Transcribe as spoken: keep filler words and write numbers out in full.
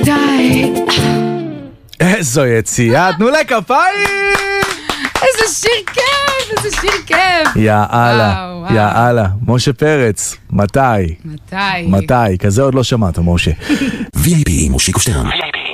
די. איזו יציאה, תנו לכפיים! איזה שיר כיף, איזה שיר כיף. יאללה, וואו, וואו. יאללה. משה פרץ, מתי? מתי? מתי? כזה עוד לא שמעת, משה. וי איי פי עם מושיקו שטרן.